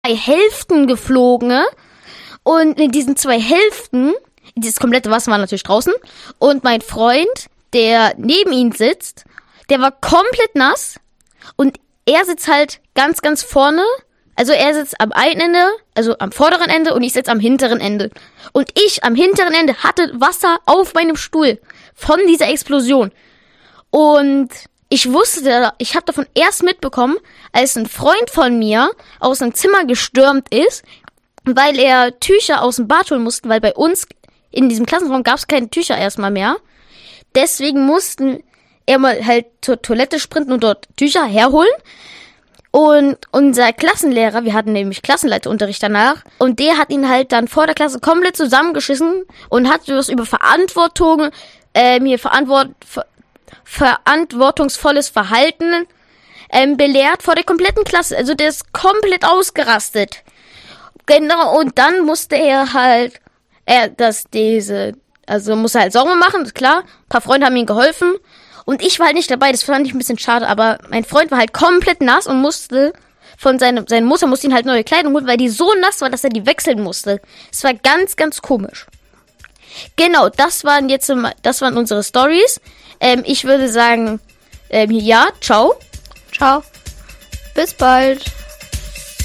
2 Hälften geflogen. Und in diesen 2 Hälften, dieses komplette Wasser war natürlich draußen. Und mein Freund, der neben ihm sitzt, der war komplett nass. Und er sitzt halt ganz, ganz vorne. Also er sitzt am einen Ende, also am vorderen Ende, und ich sitze am hinteren Ende. Und ich am hinteren Ende hatte Wasser auf meinem Stuhl von dieser Explosion. Und ich habe davon erst mitbekommen, als ein Freund von mir aus dem Zimmer gestürmt ist, weil er Tücher aus dem Bad holen musste, weil bei uns in diesem Klassenraum gab es keine Tücher erstmal mehr. Deswegen mussten er mal halt zur Toilette sprinten und dort Tücher herholen. Und unser Klassenlehrer, wir hatten nämlich Klassenleiterunterricht danach, und der hat ihn halt dann vor der Klasse komplett zusammengeschissen und hat was über verantwortungsvolles Verhalten belehrt vor der kompletten Klasse. Also der ist komplett ausgerastet. Genau, und dann musste er halt, musste halt sauber machen, ist klar. Ein paar Freunde haben ihm geholfen. Und ich war halt nicht dabei, das fand ich ein bisschen schade, aber mein Freund war halt komplett nass und musste seine Mutter musste ihn halt neue Kleidung holen, weil die so nass war, dass er die wechseln musste. Es war ganz, ganz komisch. Genau, das waren unsere Stories. Ich würde sagen, ja, ciao. Ciao. Bis bald.